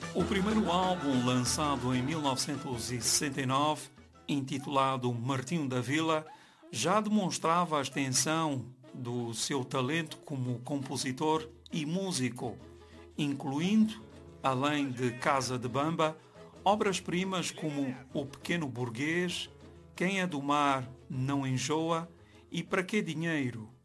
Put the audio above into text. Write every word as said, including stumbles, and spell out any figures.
O primeiro álbum, lançado em mil novecentos e sessenta e nove, intitulado Martinho da Vila, já demonstrava a extensão do seu talento como compositor e músico, incluindo, além de Casa de Bamba, obras-primas como O Pequeno Burguês, Quem é do Mar não enjoa e Para que Dinheiro?